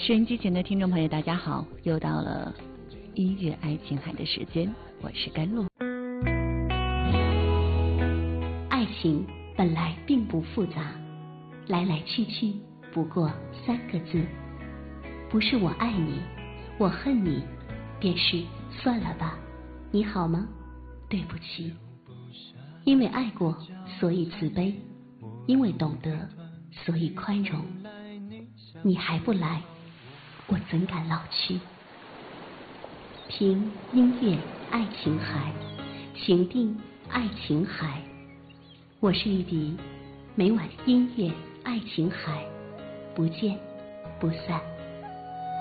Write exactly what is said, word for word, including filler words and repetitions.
收音机前的听众朋友，大家好，又到了音乐爱情海的时间，我是甘露。 爱情本来并不复杂，来来去去不过三个字，不是我爱你，我恨你，便是算了吧，你好吗？对不起。因为爱过，所以慈悲；因为懂得，所以宽容。你还不来，我怎敢老去？听音乐爱琴海，情定爱琴海。我是玉笛，每晚音乐爱琴海，不见不散。